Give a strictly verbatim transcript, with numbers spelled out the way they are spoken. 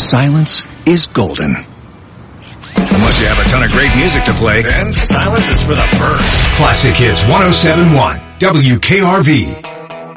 silence is golden. Unless you have a ton of great music to play, then silence is for the birds. Classic Hits one oh seven point one, W K R V.